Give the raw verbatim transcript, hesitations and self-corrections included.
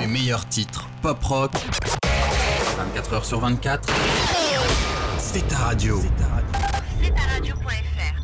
Les meilleurs titres pop-rock, vingt-quatre heures sur vingt-quatre, c'est ta radio. c'est ta radio point f r.